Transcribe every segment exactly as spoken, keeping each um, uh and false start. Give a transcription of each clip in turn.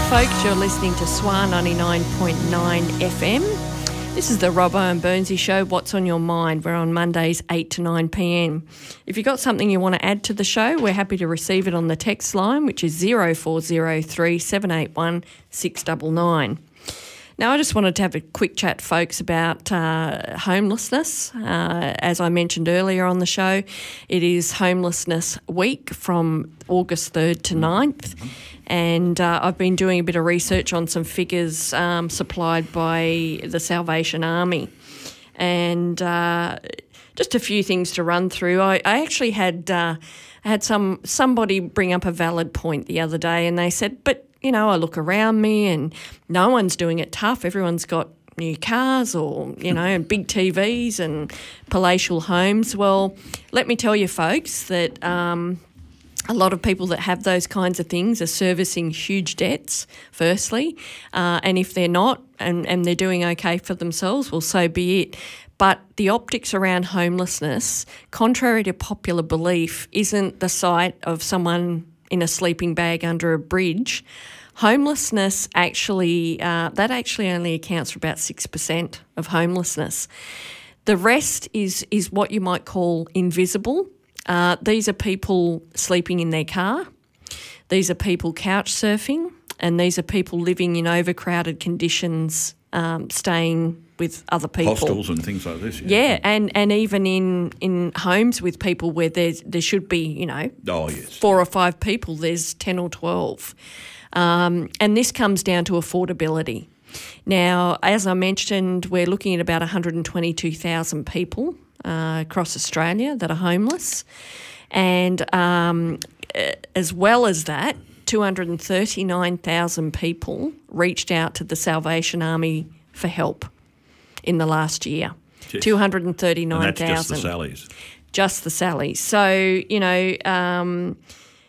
folks, you're listening to S W A ninety-nine point nine F M. This is the Robbo and Burnsy Show, What's on Your Mind? We're on Mondays eight to nine p m. If you've got something you want to add to the show, we're happy to receive it on the text line, which is zero four zero three seven eight one six nine nine. Now, I just wanted to have a quick chat, folks, about uh, homelessness. Uh, as I mentioned earlier on the show, it is Homelessness Week from August third to ninth. And uh, I've been doing a bit of research on some figures um, supplied by the Salvation Army. And uh, just a few things to run through. I, I actually had uh, had some somebody bring up a valid point the other day, and they said, but you know, I look around me and no one's doing it tough. Everyone's got new cars or, you know, and big T Vs and palatial homes. Well, let me tell you, folks, that um, a lot of people that have those kinds of things are servicing huge debts, firstly. Uh, and if they're not and, and they're doing okay for themselves, well, so be it. But the optics around homelessness, contrary to popular belief, isn't the sight of someone in a sleeping bag under a bridge. Homelessness actually, uh, that actually only accounts for about six percent of homelessness. The rest is is what you might call invisible. Uh, these are people sleeping in their car. These are people couch surfing, and these are people living in overcrowded conditions, um, staying with other people. Hostels and things like this. Yeah, yeah and, and even in, in homes with people where there's, there should be, you know, oh, yes. four or five people, there's ten or twelve. Um, and this comes down to affordability. Now, as I mentioned, we're looking at about one hundred twenty-two thousand people uh, across Australia that are homeless. And um, as well as that, two hundred thirty-nine thousand people reached out to the Salvation Army for help in the last year. Jeez. two hundred thirty-nine thousand. And that's just the Sallies. Just the Sallies. So, you know, um,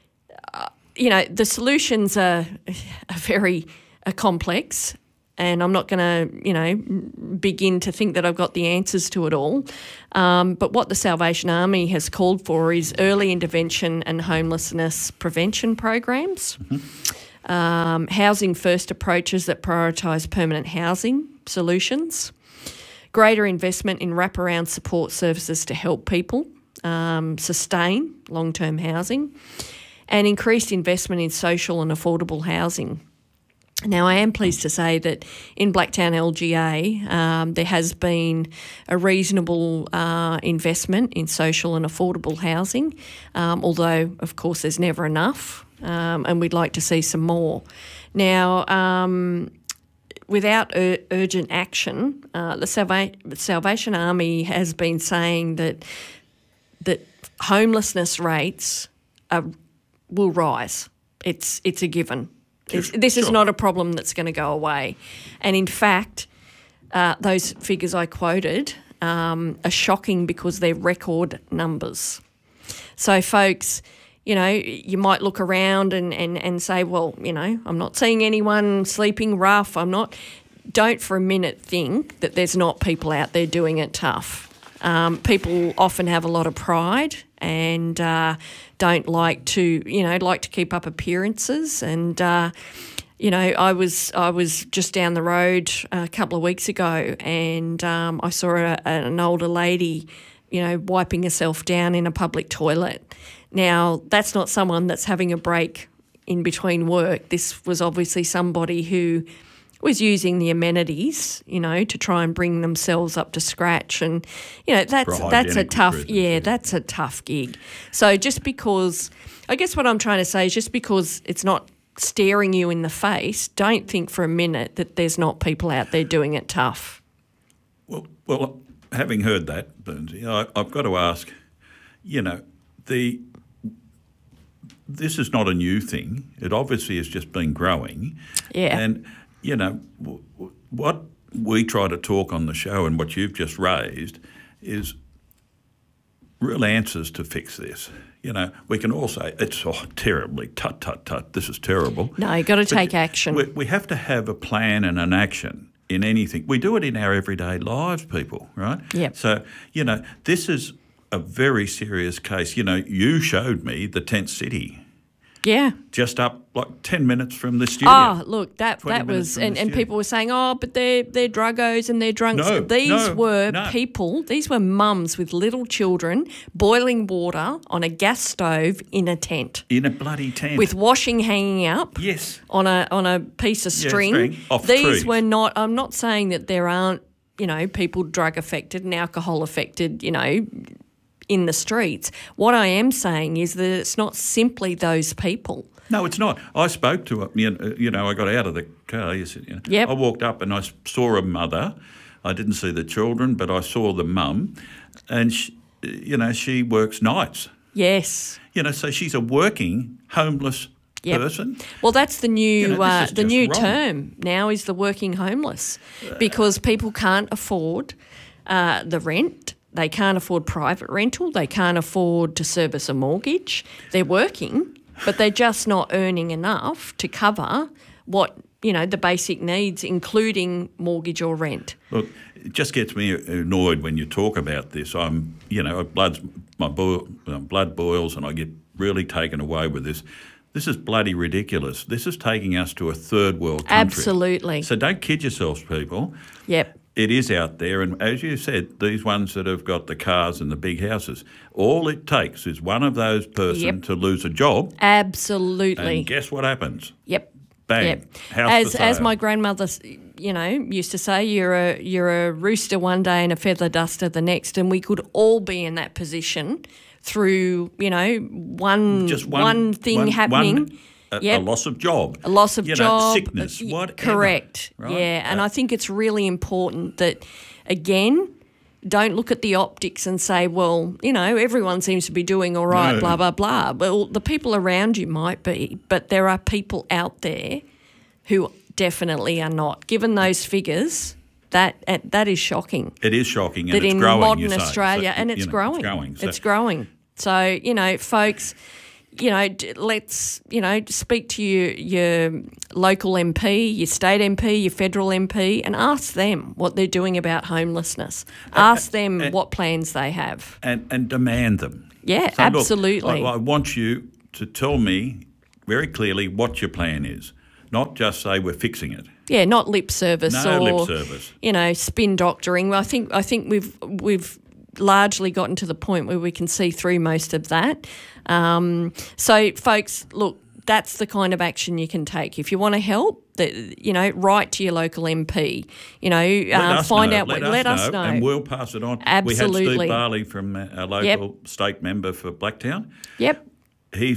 uh, you know, the solutions are, are very are complex, and I'm not going to, you know, begin to think that I've got the answers to it all. Um, but what the Salvation Army has called for is early intervention and homelessness prevention programs, mm-hmm. um, housing first approaches that prioritise permanent housing solutions, greater investment in wraparound support services to help people um, sustain long-term housing, and increased investment in social and affordable housing. Now, I am pleased to say that in Blacktown L G A um, there has been a reasonable uh, investment in social and affordable housing, um, although, of course, there's never enough, um, and we'd like to see some more. Now, um, without ur- urgent action, uh, the Salva- Salvation Army has been saying that that homelessness rates are, will rise. It's it's a given. It's, this is sure. not a problem that's going to go away. And in fact, uh, those figures I quoted um, are shocking because they're record numbers. So, folks, you know, you might look around and, and, and say, well, you know, I'm not seeing anyone sleeping rough. I'm not. Don't for a minute think that there's not people out there doing it tough. Um, people often have a lot of pride and uh, don't like to, you know, like to keep up appearances. And, uh, you know, I was I was just down the road a couple of weeks ago and um, I saw a, an older lady, you know, wiping herself down in a public toilet. Now, that's not someone that's having a break in between work. This was obviously somebody who was using the amenities, you know, to try and bring themselves up to scratch. And, you know, that's a that's a tough, reasons, yeah, yeah, that's a tough gig. So just because, I guess what I'm trying to say is just because it's not staring you in the face, don't think for a minute that there's not people out there doing it tough. Well, well, having heard that, Burnsy, I, I've got to ask, you know, the this is not a new thing. It obviously has just been growing. Yeah. And, you know, w- w- what we try to talk on the show and what you've just raised is real answers to fix this. You know, we can all say it's oh, terribly, tut, tut, tut, this is terrible. No, you've got to But take action. We, we have to have a plan and an action in anything. We do it in our everyday lives, people, right? Yep. So, you know, this is a very serious case. You know, you showed me the tent city. Yeah. Just up like ten minutes from the studio. Oh, look, that twenty that minutes was, from and, the and studio. people were saying, oh, but they're they're druggos and they're drunks. No, these no, were no. people. These were mums with little children boiling water on a gas stove in a tent In a bloody tent. with washing hanging up. Yes. On a on a piece of Yeah, string. string, off These trees. were not. I'm not saying that there aren't, you know, people drug affected and alcohol affected, you know, in the streets. What I am saying is that it's not simply those people. No, it's not. I spoke to her. You know, you know, I got out of the car. You said, you know, Yep. I walked up and I saw a mother. I didn't see the children, but I saw the mum, and she, you know, she works nights. Yes. You know, so she's a working homeless Yep. person. Well, that's the new You know, this uh, is the just new wrong. term now is the working homeless, because people can't afford uh, the rent. They can't afford private rental. They can't afford to service a mortgage. They're working, but they're just not earning enough to cover what, you know, the basic needs, including mortgage or rent. Look, it just gets me annoyed when you talk about this. I'm, you know, blood's, my boil, my blood boils and I get really taken away with this. This is bloody ridiculous. This is taking us to a third world country. Absolutely. So don't kid yourselves, people. Yep. It is out there, and as you said, these ones that have got the cars and the big houses, all it takes is one of those person Yep. to lose a job, Absolutely. and guess what happens? Yep. Bang, Yep. house as for as sale. my grandmother, you know, used to say, you're a you're a rooster one day and a feather duster the next, and we could all be in that position through, you know, one Just one, one thing one- happening. one- a, Yep. a loss of job, A loss of you know, job, sickness, uh, y- whatever. Correct. right? Yeah, and Uh, I think it's really important that, again, don't look at the optics and say, well, you know, everyone seems to be doing all right, No. blah, blah, blah. Well, the people around you might be, but there are people out there who definitely are not. Given those figures, that uh, that is shocking. it is shocking, and That it's in growing. modern you say. Australia, So, and you it's know, growing. It's growing. So, It's growing. So, you know, folks, you know, d- let's, you know, speak to your, your local M P, your state M P, your federal M P, and ask them what they're doing about homelessness. Ask them and- what plans they have. and, and demand them. Yeah, So, look, absolutely. I, I want you to tell me very clearly what your plan is, not just say we're fixing it. Yeah, not lip service No or lip service. you know, spin doctoring. I think I think we've we've largely gotten to the point where we can see through most of that. Um, so, folks, look, that's the kind of action you can take if you want to help. That, you know, write to your local M P. You know, Let uh, us find know. out. Let, what, let us, us know, and we'll pass it on. We had Absolutely. Steve Barley from uh, our local Yep. state member for Blacktown. Yep.